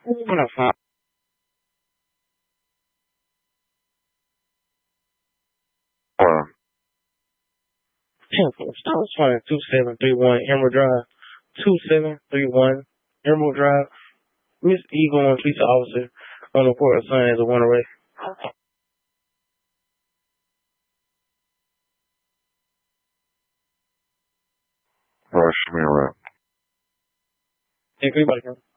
What up, Fop? 10-4. Stop flying 2731 Emerald Drive. 2731 Emerald Drive. Miss Eagle and police officer on the court assigned as a one arrest. Show me around. Everybody come.